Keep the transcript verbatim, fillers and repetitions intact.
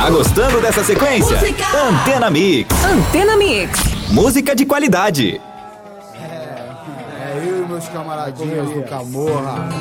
Tá gostando dessa sequência? Música. Antena Mix. Antena Mix. Música de qualidade. É eu e meus camaradinhas do Camorra.